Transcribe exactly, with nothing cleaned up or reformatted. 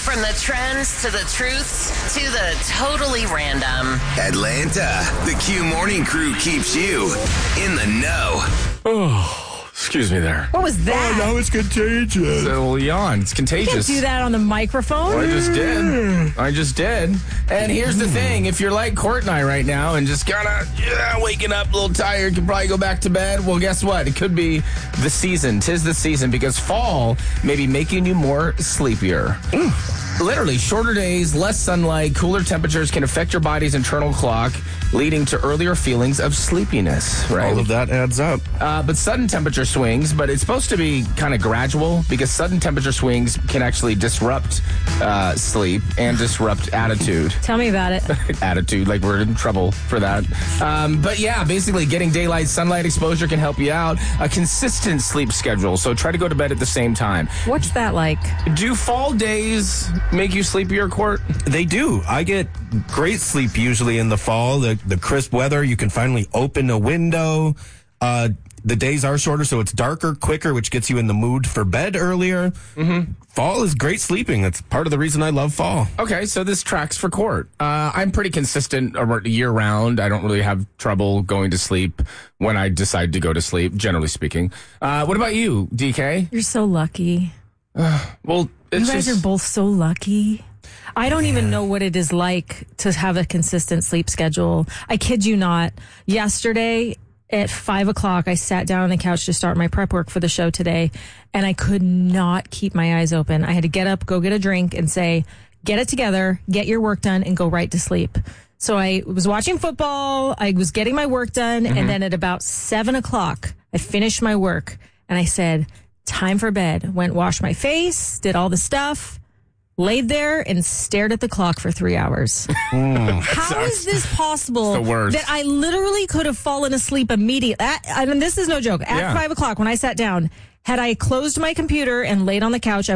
From the trends to the truths to the totally random. Atlanta, the Q Morning Crew keeps you in the know. Oh, excuse me there. What was that? Oh, now it's contagious. So yawn. It's You contagious. can't do that on the microphone. I just did. I just did. And here's the thing. If you're like Court and I right now and just kind of yeah, waking up a little tired, can probably go back to bed. Well, guess what? It could be the season. Tis the season because fall may be making you more sleepier. Literally, shorter days, less sunlight, cooler temperatures can affect your body's internal clock, leading to earlier feelings of sleepiness, right? All of that adds up. Uh, but sudden temperature swings, but it's supposed to be kind of gradual because sudden temperature swings can actually disrupt uh, sleep and disrupt attitude. Tell me about it. Attitude, like we're in trouble for that. Um, but yeah, basically getting daylight sunlight exposure can help you out. A consistent sleep schedule, so try to go to bed at the same time. What's that like? Do fall days make you sleepier, Court? They do. I get great sleep usually in the fall. The, the crisp weather, you can finally open a window. Uh, the days are shorter, so it's darker, quicker, which gets you in the mood for bed earlier. Mm-hmm. Fall is great sleeping. That's part of the reason I love fall. Okay, so this tracks for Court. Uh, I'm pretty consistent year round. I don't really have trouble going to sleep when I decide to go to sleep, generally speaking. Uh, what about you, D K? You're so lucky. Well, it's You guys just, are both so lucky. I don't even know what it is like to have a consistent sleep schedule. I kid you not. Yesterday at five o'clock, I sat down on the couch to start my prep work for the show today, and I could not keep my eyes open. I had to get up, go get a drink, and say, get it together, get your work done, and go right to sleep. So I was watching football, I was getting my work done, mm-hmm. and then at about seven o'clock, I finished my work, and I said, time for bed. Went, washed my face, did all the stuff, laid there and stared at the clock for three hours. Mm, How is this possible the worst. that I literally could have fallen asleep immediately? At, I mean, this is no joke. At Yeah. five o'clock when I sat down, had I closed my computer and laid on the couch, I